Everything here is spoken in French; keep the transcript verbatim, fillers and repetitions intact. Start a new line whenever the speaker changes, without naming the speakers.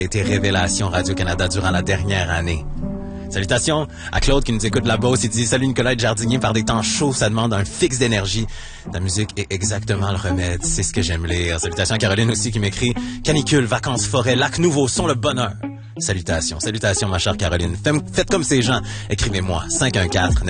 été révélation Radio-Canada durant la dernière année. Salutations à Claude qui nous écoute de la Beauce. Il dit « Salut Nicolas, être jardinier par des temps chauds, ça demande un fixe d'énergie. Ta musique est exactement le remède, c'est ce que j'aime lire. » Salutations à Caroline aussi qui m'écrit « Canicule, vacances, forêt, lac nouveau sont le bonheur. » Salutations, salutations ma chère Caroline. Faites comme ces gens, écrivez-moi cinq un quatre neuf